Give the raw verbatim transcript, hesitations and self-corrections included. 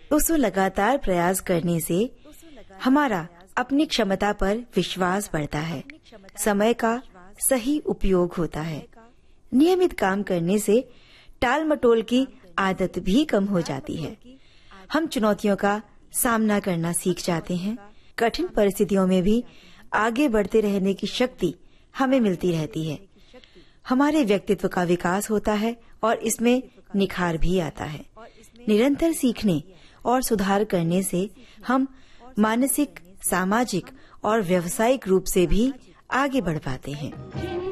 दोस्तों, लगातार प्रयास करने से हमारा अपनी क्षमता पर विश्वास बढ़ता है, समय का सही उपयोग होता है। नियमित काम करने से टाल मटोल की आदत भी कम हो जाती है। हम चुनौतियों का सामना करना सीख जाते हैं। कठिन परिस्थितियों में भी आगे बढ़ते रहने की शक्ति हमें मिलती रहती है। हमारे व्यक्तित्व का विकास होता है और इसमें निखार भी आता है। निरंतर सीखने और सुधार करने से हम मानसिक, सामाजिक और व्यावसायिक रूप से भी आगे बढ़ पाते हैं।